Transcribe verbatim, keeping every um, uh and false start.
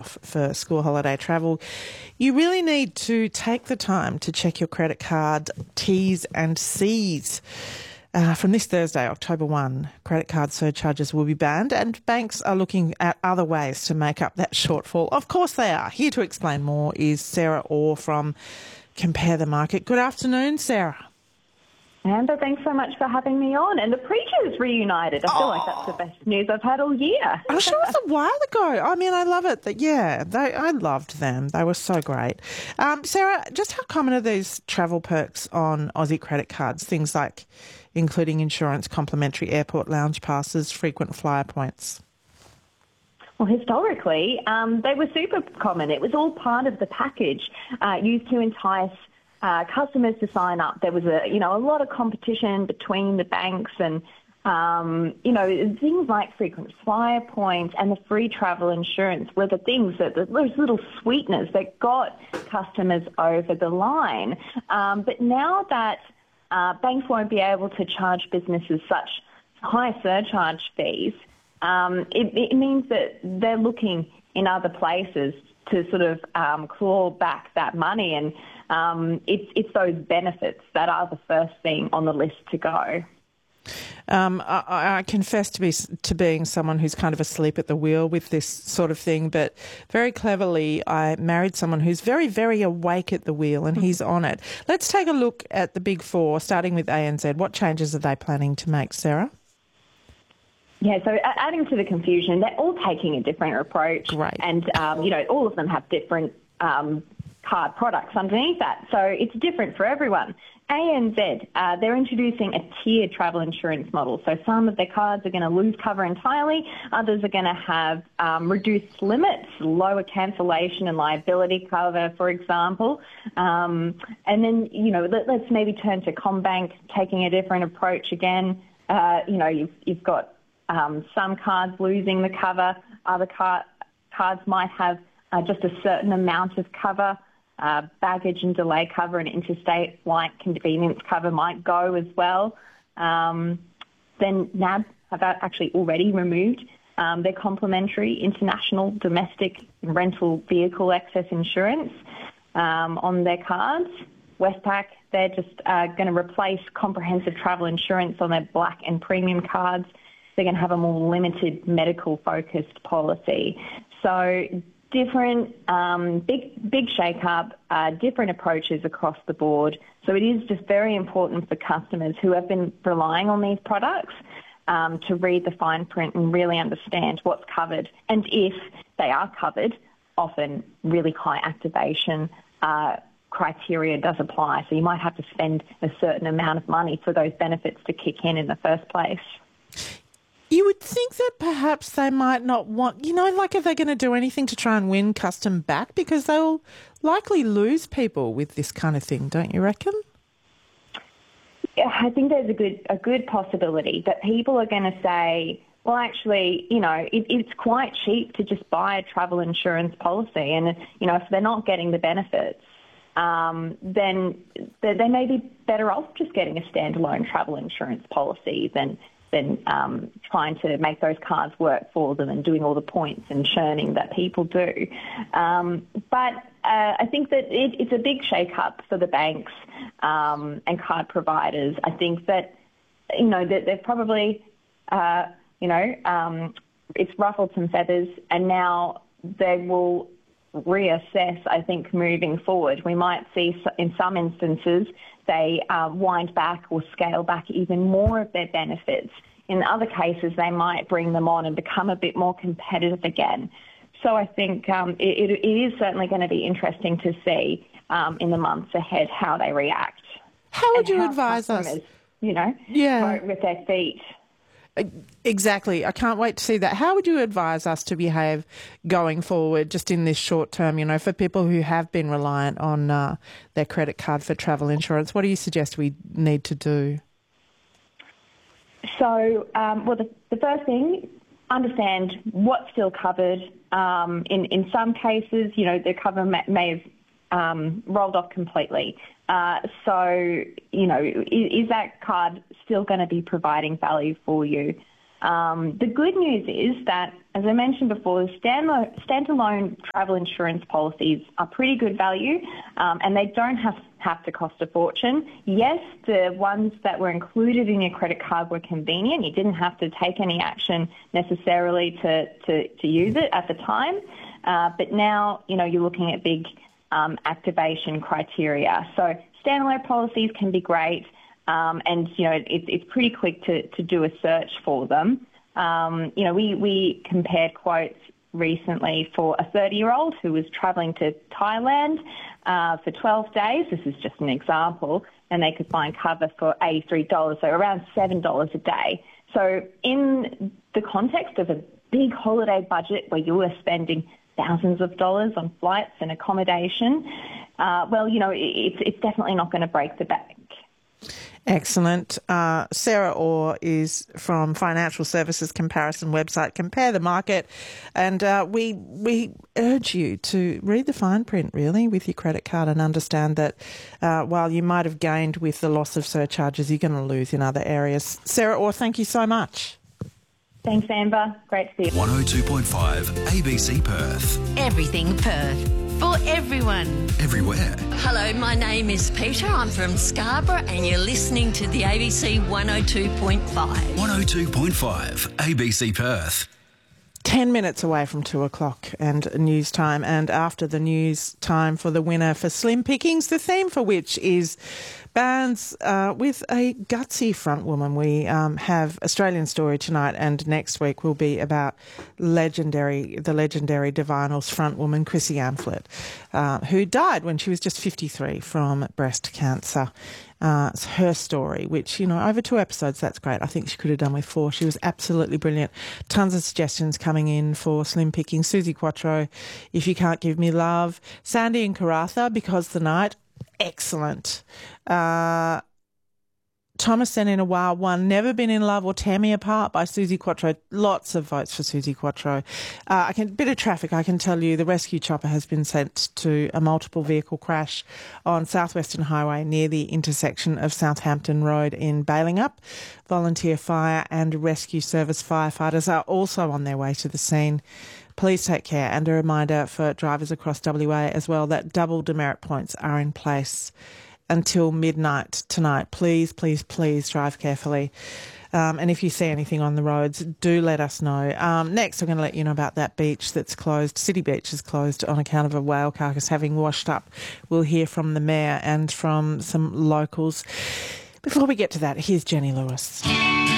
off for school holiday travel, you really need to take the time to check your credit card T's and C's. Uh, from this Thursday, October first, credit card surcharges will be banned and banks are looking at other ways to make up that shortfall. Of course they are. Here to explain more is Sarah Orr from Compare the Market. Good afternoon, Sarah. Amber, thanks so much for having me on. And the Preachers reunited. I feel oh. like that's the best news I've had all year. I'm sure it was a while ago. I mean, I love it. That yeah, they, I loved them. They were so great. Um, Sarah, just how common are these travel perks on Aussie credit cards? Things like including insurance, complimentary airport lounge passes, frequent flyer points. Well, historically, um, they were super common. It was all part of the package uh, used to entice Uh, customers to sign up. There was a, you know, a lot of competition between the banks and, um, you know, things like frequent flyer points and the free travel insurance were the things that, those little sweeteners that got customers over the line. Um, but now that uh, banks won't be able to charge businesses such high surcharge fees, um, it, it means that they're looking in other places to sort of um, claw back that money, and um, it's it's those benefits that are the first thing on the list to go. Um, I, I confess to be to being someone who's kind of asleep at the wheel with this sort of thing, but very cleverly, I married someone who's very, very awake at the wheel, and he's on it. Let's take a look at the big four, starting with A N Z. What changes are they planning to make, Sarah? Yeah, so adding to the confusion, they're all taking a different approach. Great. And, um, you know, all of them have different um, card products underneath that. So it's different for everyone. A N Z, uh, they're introducing a tiered travel insurance model. So some of their cards are going to lose cover entirely. Others are going to have um, reduced limits, lower cancellation and liability cover, for example. Um, and then, you know, let, let's maybe turn to CommBank, taking a different approach again. Uh, you know, you've, you've got Um, some cards losing the cover, other car- cards might have uh, just a certain amount of cover. Uh, baggage and delay cover and interstate flight convenience cover might go as well. Um, then N A B have actually already removed um, their complementary international domestic rental vehicle excess insurance um, on their cards. Westpac, they're just uh, going to replace comprehensive travel insurance on their black and premium cards. They're going to have a more limited medical-focused policy. So different, um, big big shake-up, uh, different approaches across the board. So it is just very important for customers who have been relying on these products um, to read the fine print and really understand what's covered. And if they are covered, often really high activation uh, criteria does apply. So you might have to spend a certain amount of money for those benefits to kick in in the first place. You would think that perhaps they might not want, you know, like if they're going to do anything to try and win custom back, because they'll likely lose people with this kind of thing, don't you reckon? Yeah, I think there's a good a good possibility that people are going to say, well, actually, you know, it, it's quite cheap to just buy a travel insurance policy. And, you know, if they're not getting the benefits, um, then they, they may be better off just getting a standalone travel insurance policy than than um, trying to make those cards work for them and doing all the points and churning that people do. Um, but uh, I think that it, it's a big shake-up for the banks um, and card providers. I think that, you know, that they've probably, uh, you know, um, it's ruffled some feathers, and now they will reassess, I think, moving forward. We might see in some instances they uh, wind back or scale back even more of their benefits. In other cases, they might bring them on and become a bit more competitive again. So I think um, it, it is certainly going to be interesting to see um, in the months ahead how they react. How would you advise us? You know, yeah. vote with their feet. Exactly. I can't wait to see that. How would you advise us to behave going forward, just in this short term, you know, for people who have been reliant on uh, their credit card for travel insurance? What do you suggest we need to do? So, um, well, the, the first thing, understand what's still covered. Um, in, in some cases, you know, the cover may, may have um, rolled off completely. Uh, so, you know, is, is that card still going to be providing value for you? Um, the good news is that, as I mentioned before, the standalone, standalone travel insurance policies are pretty good value, um, and they don't have, have to cost a fortune. Yes, the ones that were included in your credit card were convenient. You didn't have to take any action necessarily to, to, to use it at the time. Uh, but now, you know, you're looking at big um, activation criteria. So standalone policies can be great. Um, and, you know, it, it's pretty quick to, to do a search for them. Um, you know, we, we compared quotes recently for a thirty-year-old who was travelling to Thailand uh, for twelve days. This is just an example. And they could find cover for eighty-three dollars, so around seven dollars a day. So in the context of a big holiday budget where you were spending thousands of dollars on flights and accommodation, uh, well, you know, it's, it's definitely not going to break the bank. Excellent. Uh, Sarah Orr is from financial services comparison website Compare the Market, and uh, we we urge you to read the fine print really with your credit card and understand that uh, while you might have gained with the loss of surcharges, you're going to lose in other areas. Sarah Orr, thank you so much. Thanks, Amber. Great to see you. one oh two point five A B C Perth. Everything Perth. For everyone. Everywhere. Hello, my name is Peter. I'm from Scarborough and you're listening to the A B C one oh two point five. one oh two point five A B C Perth. Ten minutes away from two o'clock and news time, and after the news time for the winner for Slim Pickings, the theme for which is bands uh, with a gutsy front woman. We um, have Australian Story tonight, and next week will be about legendary, the legendary Divinyls front woman Chrissy Amphlett, uh, who died when she was just fifty-three from breast cancer. Uh, it's her story, which, you know, over two episodes, that's great. I think she could have done with four. She was absolutely brilliant. Tons of suggestions coming in for Slim Picking. Susie Quattro, If You Can't Give Me Love. Sandy and Karatha, Because the Night. Excellent. Uh, Thomason in a Wild One, Never Been in Love or Tear Me Apart by Susie Quattro. Lots of votes for Susie Quattro. Uh, I can bit of traffic. I can tell you the rescue chopper has been sent to a multiple vehicle crash on Southwestern Highway near the intersection of Southampton Road in Balingup. Volunteer fire and rescue service firefighters are also on their way to the scene. Please take care, and a reminder for drivers across W A as well that double demerit points are in place until midnight tonight. Please, please, please drive carefully. Um, and if you see anything on the roads, do let us know. Um, next, I'm going to let you know about that beach that's closed. City Beach is closed on account of a whale carcass having washed up. We'll hear from the mayor and from some locals. Before we get to that, here's Jenny Lewis.